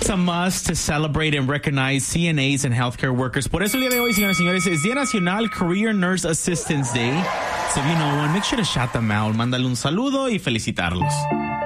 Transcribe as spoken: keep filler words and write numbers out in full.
a must to celebrate and recognize C N As and healthcare workers. Por eso el día de hoy, señoras y señores, es Día Nacional Career Nurse Assistance Day. So if you know one, make sure to shout them out. Mándale un saludo y felicitarlos.